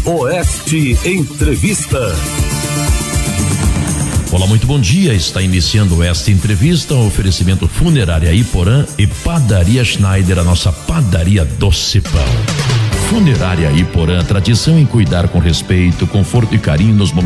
Oeste Entrevista. Olá, muito bom dia. Está iniciando esta entrevista. Oferecimento Funerária Iporã e Padaria Schneider, a nossa padaria doce pão. Funerária Iporã, tradição em cuidar com respeito, conforto e carinho nos momentos